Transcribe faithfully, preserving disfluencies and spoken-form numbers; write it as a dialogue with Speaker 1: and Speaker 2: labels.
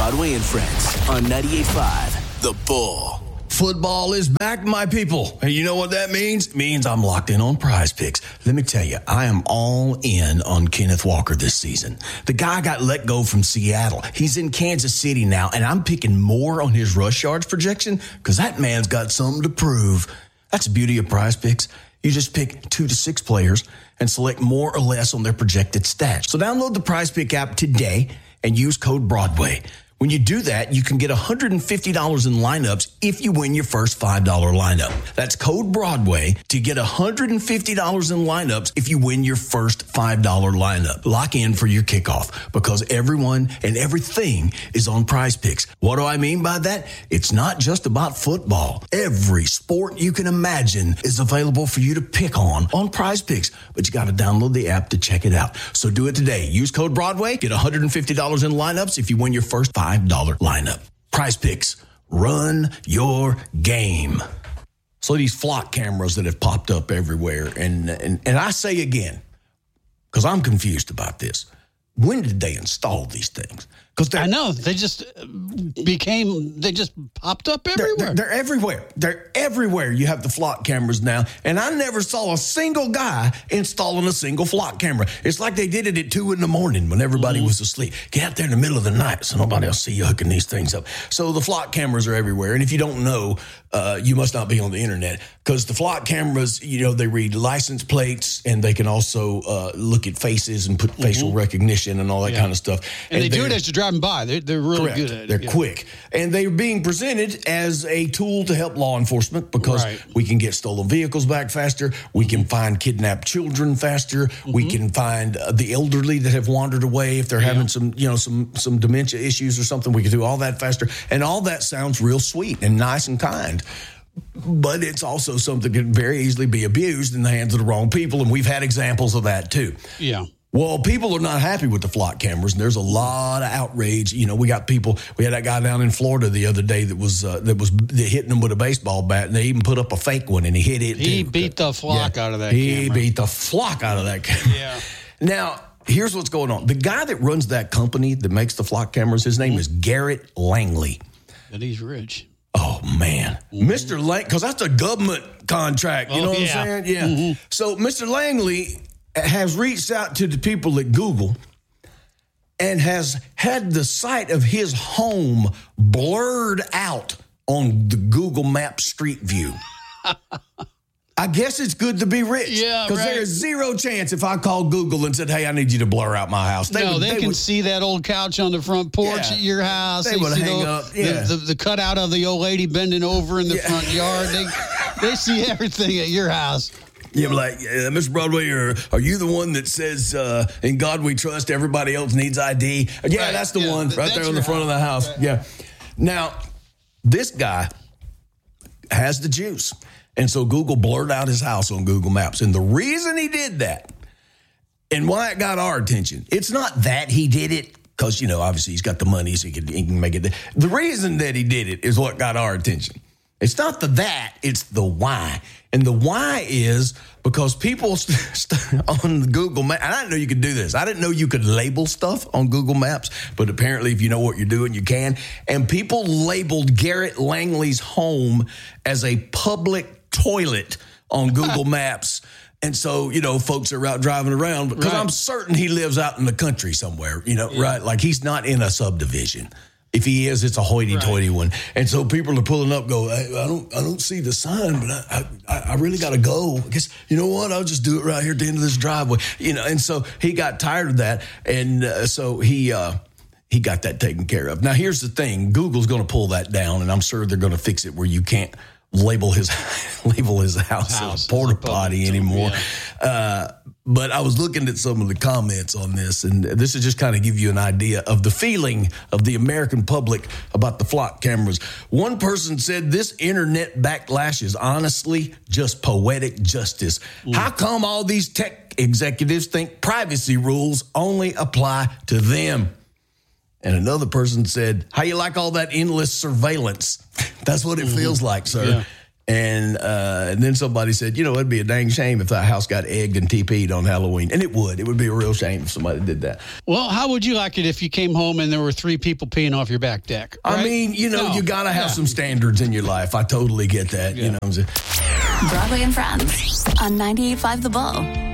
Speaker 1: Broadway and Friends on ninety-eight point five The Bull.
Speaker 2: Football is back, my people. And you know what that means? It means I'm locked in on Prize Picks. Let me tell you, I am all in on Kenneth Walker this season. The guy got let go from Seattle. He's in Kansas City now, and I'm picking more on his rush yards projection because that man's got something to prove. That's the beauty of Prize Picks. You just pick two to six players and select more or less on their projected stats. So download the Prize Pick app today and use code Broadway. When you do that, you can get one hundred fifty dollars in lineups if you win your first five dollars lineup. That's code Broadway to get one hundred fifty dollars in lineups if you win your first five dollars lineup. Lock in for your kickoff because everyone and everything is on Prize Picks. What do I mean by that? It's not just about football. Every sport you can imagine is available for you to pick on on Prize Picks, but you got to download the app to check it out. So do it today. Use code Broadway. Get one hundred fifty dollars in lineups if you win your first five dollars lineup. Prize Picks. Run your game. So these flock cameras that have popped up everywhere, and and, and I say again, because I'm confused about this, when did they install these things? Because
Speaker 3: I know they just became, they just popped up everywhere.
Speaker 2: They're, they're, they're everywhere. They're everywhere. You have the flock cameras now, and I never saw a single guy installing a single flock camera. It's like they did it at two in the morning when everybody mm-hmm. was asleep. Get out there in the middle of the night so nobody else see you hooking these things up. So the flock cameras are everywhere, and if you don't know, uh, you must not be on the internet because the flock cameras, you know, they read license plates and they can also uh, look at faces and put mm-hmm. facial recognition and all that yeah. kind of stuff.
Speaker 3: And, and they do it as you're driving by. They're, they're really
Speaker 2: correct.
Speaker 3: good at it.
Speaker 2: They're
Speaker 3: yeah.
Speaker 2: quick. And they're being presented as a tool to help law enforcement because right. we can get stolen vehicles back faster. We can find kidnapped children faster. Mm-hmm. We can find uh, the elderly that have wandered away if they're yeah. having some, you know, some, some dementia issues or something. We can do all that faster. And all that sounds real sweet and nice and kind. But it's also something that can very easily be abused in the hands of the wrong people. And we've had examples of that, too.
Speaker 3: Yeah.
Speaker 2: Well, people are not happy with the flock cameras, and there's a lot of outrage. You know, we got people. We had that guy down in Florida the other day that was uh, that was hitting them with a baseball bat, and they even put up a fake one, and he hit it.
Speaker 3: He
Speaker 2: too.
Speaker 3: beat the flock yeah. out of that.
Speaker 2: He
Speaker 3: camera.
Speaker 2: beat the flock out of that camera.
Speaker 3: Yeah.
Speaker 2: Now, here's what's going on. The guy that runs that company that makes the flock cameras, his name mm-hmm. is Garrett Langley.
Speaker 3: And he's rich.
Speaker 2: Oh, man. Mm-hmm. Mister Lang, because that's a government contract. You
Speaker 3: oh,
Speaker 2: know what
Speaker 3: yeah.
Speaker 2: I'm saying? Yeah.
Speaker 3: Mm-hmm.
Speaker 2: So Mister Langley has reached out to the people at Google and has had the site of his home blurred out on the Google Maps Street View. I guess it's good to be rich.
Speaker 3: Yeah,
Speaker 2: Because
Speaker 3: right.
Speaker 2: there's zero chance if I called Google and said, hey, I need you to blur out my house.
Speaker 3: They no,
Speaker 2: would,
Speaker 3: they,
Speaker 2: they
Speaker 3: can
Speaker 2: would,
Speaker 3: see that old couch on the front porch
Speaker 2: yeah,
Speaker 3: at your house.
Speaker 2: They,
Speaker 3: they
Speaker 2: would hang
Speaker 3: the,
Speaker 2: up. Yeah.
Speaker 3: The, the, the cutout of the old lady bending over in the
Speaker 2: yeah.
Speaker 3: front yard. They they see everything at your house.
Speaker 2: You're like, uh, Mister Broadway, are, are you the one that says, uh, in God we trust, everybody else needs I D? Yeah,
Speaker 3: right.
Speaker 2: that's the
Speaker 3: yeah,
Speaker 2: one
Speaker 3: th-
Speaker 2: right there on the front
Speaker 3: house.
Speaker 2: of the house. Right. Yeah. Now, this guy has the juice. And so Google blurred out his house on Google Maps. And the reason he did that and why it got our attention, it's not that he did it because, you know, obviously he's got the money so he can, he can make it. The reason that he did it is what got our attention. It's not the that, it's the why. And the why is because people st- st- on Google Maps, and I didn't know you could do this. I didn't know you could label stuff on Google Maps, but apparently if you know what you're doing, you can. And people labeled Garrett Langley's home as a public toilet on Google Maps. And so, you know, folks are out driving around because right. I'm certain he lives out in the country somewhere, you know, yeah. right? Like he's not in a subdivision. If he is, it's a hoity-toity right. one. And so people are pulling up, go, hey, I don't I don't see the sign, but I I, I really got to go. I guess, you know what, I'll just do it right here at the end of this driveway. You know, and so he got tired of that. And uh, so he uh, he got that taken care of. Now, here's the thing. Google's going to pull that down, and I'm sure they're going to fix it where you can't label his label his house, house as a porta potty anymore. Yeah. Uh, but I was looking at some of the comments on this, and this is just kind of give you an idea of the feeling of the American public about the flock cameras. One person said, this internet backlash is honestly just poetic justice. Mm. How come all these tech executives think privacy rules only apply to them? And another person said, how you like all that endless surveillance? That's what it mm-hmm. feels like, sir. Yeah. And, uh, and then somebody said, you know, it'd be a dang shame if that house got egged and T P'd on Halloween. And it would. It would be a real shame if somebody did that.
Speaker 3: Well, how would you like it if you came home and there were three people peeing off your back deck? Right?
Speaker 2: I mean, you know,
Speaker 3: No.
Speaker 2: you got to have
Speaker 3: Yeah.
Speaker 2: some standards in your life. I totally get that.
Speaker 3: Yeah.
Speaker 2: You know what I'm saying?
Speaker 4: Broadway and Friends on ninety-eight point five The Bull.